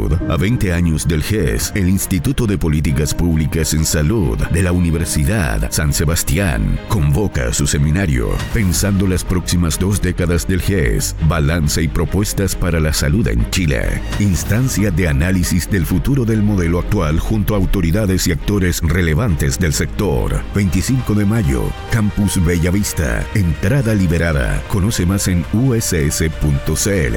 Salud. A 20 años del GES, el Instituto de Políticas Públicas en Salud de la Universidad San Sebastián convoca su seminario Pensando las próximas 2 décadas del GES, balance y propuestas para la salud en Chile. Instancia de análisis del futuro del modelo actual junto a autoridades y actores relevantes del sector. 25 de mayo, Campus Bellavista. Entrada liberada. Conoce más en uss.cl.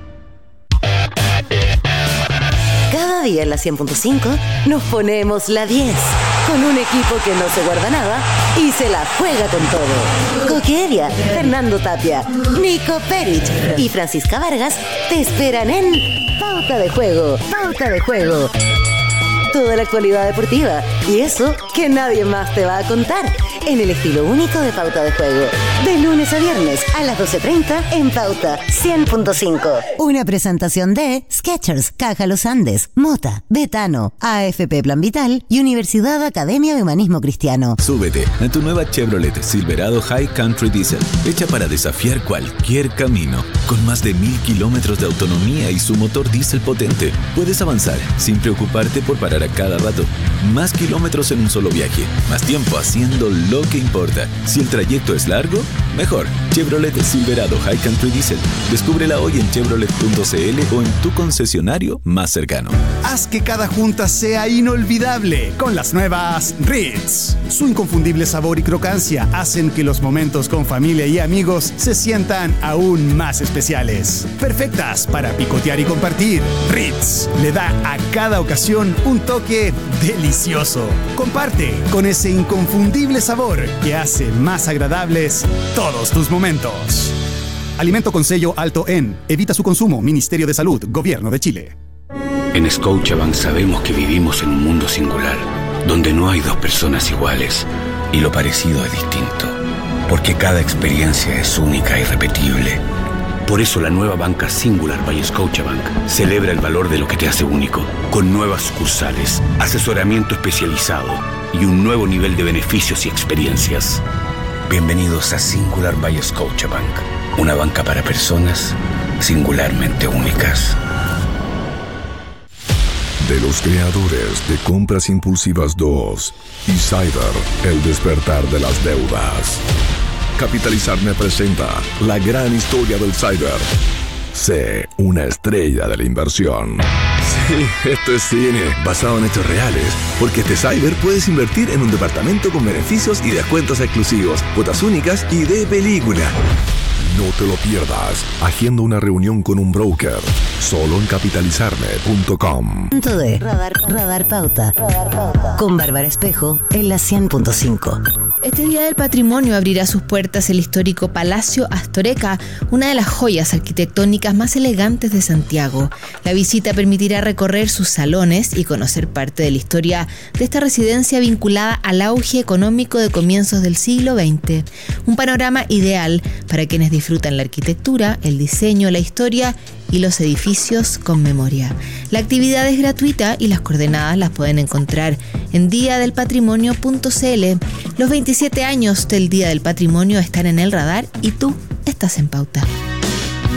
Cada día en la 100.5 nos ponemos la 10 con un equipo que no se guarda nada y se la juega con todo. Coqueria, Fernando Tapia, Nico Perich y Francisca Vargas te esperan en Pauta de Juego. Pauta de Juego. Toda la actualidad deportiva y eso que nadie más te va a contar en el estilo único de Pauta de Juego. De lunes a viernes a las 12:30 en Pauta 100.5. Una presentación de Skechers, Caja Los Andes, Mota, Betano, AFP Plan Vital y Universidad Academia de Humanismo Cristiano. Súbete a tu nueva Chevrolet Silverado High Country Diesel, hecha para desafiar cualquier camino. Con más de 1000 kilómetros de autonomía y su motor diésel potente, puedes avanzar sin preocuparte por parar a cada rato. Más kilómetros en un solo viaje, más tiempo haciendo lo que importa. Si el trayecto es largo, mejor. Chevrolet Silverado High Country Diesel. Descúbrela hoy en chevrolet.cl o en tu concesionario más cercano. Haz que cada junta sea inolvidable con las nuevas Ritz. Su inconfundible sabor y crocancia hacen que los momentos con familia y amigos se sientan aún más especiales. Perfectas para picotear y compartir. Ritz le da a cada ocasión un toque delicioso. Comparte con ese inconfundible sabor que hace más agradables todos tus momentos. Alimento con sello alto en. Evita su consumo. Ministerio de Salud. Gobierno de Chile. En Scotiabank sabemos que vivimos en un mundo singular, donde no hay dos personas iguales y lo parecido es distinto, porque cada experiencia es única e irrepetible. Por eso la nueva banca Singular by Scotiabank celebra el valor de lo que te hace único, con nuevas sucursales, asesoramiento especializado y un nuevo nivel de beneficios y experiencias. Bienvenidos a Singular by Scotiabank, una banca para personas singularmente únicas. De los creadores de Compras Impulsivas 2 y Cyber, el despertar de las deudas. Capitalizar me presenta la gran historia del cyber. Sé una estrella de la inversión. Sí, esto es cine, basado en hechos reales. Porque este cyber puedes invertir en un departamento con beneficios y descuentos exclusivos, cuotas únicas y de película. No te lo pierdas. Agenda una reunión con un broker. Solo en capitalizarme.com. De Radar Pauta. Con Bárbara Espejo en la 100.5. Este Día del Patrimonio abrirá sus puertas el histórico Palacio Astoreca, una de las joyas arquitectónicas más elegantes de Santiago. La visita permitirá recorrer sus salones y conocer parte de la historia de esta residencia vinculada al auge económico de comienzos del siglo XX. Un panorama ideal para quienes disfrutan la arquitectura, el diseño, la historia y los edificios con memoria. La actividad es gratuita y las coordenadas las pueden encontrar en diadelpatrimonio.cl. Los 27 años del Día del Patrimonio están en el radar y tú estás en Pauta.